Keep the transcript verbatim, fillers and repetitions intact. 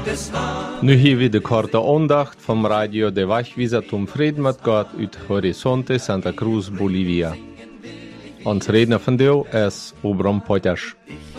Nu hier weer de korte aandacht van Radio de Wachwieser zum Frieden mit Gott uit Horizonte Santa Cruz, Bolivia. Ons redner van deel is Obram Potters.